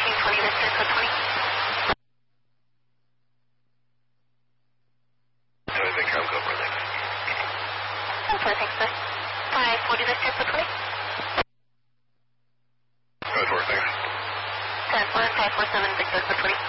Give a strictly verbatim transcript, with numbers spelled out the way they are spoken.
fourteen twenty, this is code twenty. Sorry, the count over there. That's what I think, sir. five forty, this is code twenty. Code four, thanks. ten four, five four seven, Victor, code twenty.